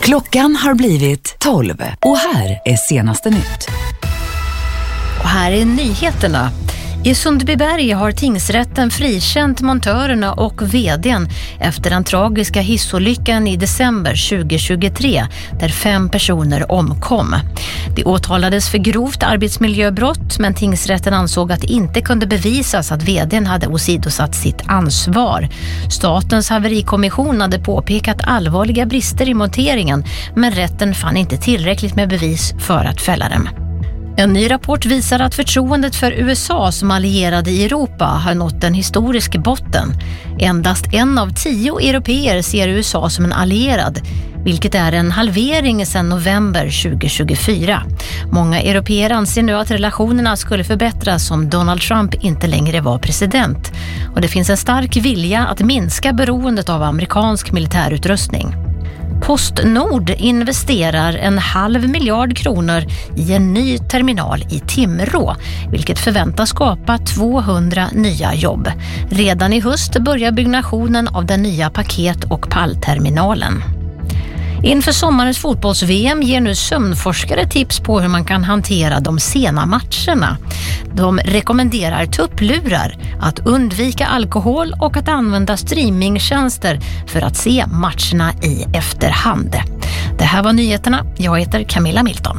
Klockan har blivit 12 och här är senaste nytt. Och här är nyheterna. I Sundbyberg har tingsrätten frikänt montörerna och vdn efter den tragiska hissolyckan i december 2023 där 5 personer omkom. De åtalades för grovt arbetsmiljöbrott, men tingsrätten ansåg att det inte kunde bevisas att vdn hade åsidosatt sitt ansvar. Statens haverikommission hade påpekat allvarliga brister i monteringen, men rätten fann inte tillräckligt med bevis för att fälla dem. En ny rapport visar att förtroendet för USA som allierade i Europa har nått en historisk botten. Endast 1 av 10 europeer ser USA som en allierad, vilket är en halvering sedan november 2024. Många europeer anser nu att relationerna skulle förbättras om Donald Trump inte längre var president. Och det finns en stark vilja att minska beroendet av amerikansk militärutrustning. PostNord investerar 500 miljoner kronor i en ny terminal i Timrå, vilket förväntas skapa 200 nya jobb. Redan i höst börjar byggnationen av den nya paket- och pallterminalen. Inför sommarens fotbolls-VM ger nu sömnforskare tips på hur man kan hantera de sena matcherna. De rekommenderar tupplurar, att undvika alkohol och att använda streamingtjänster för att se matcherna i efterhand. Det här var nyheterna. Jag heter Camilla Milton.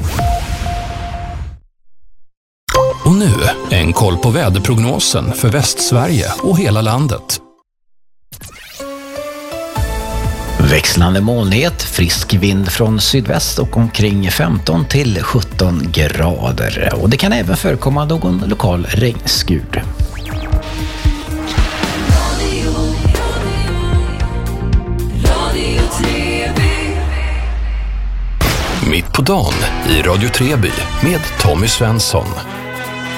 Och nu en koll på väderprognosen för Västsverige och hela landet. Växlande molnighet, frisk vind från sydväst och omkring 15 till 17 grader. Och det kan även förekomma någon lokal regnskur. Mitt på dagen i Radio Treby med Tommy Svensson.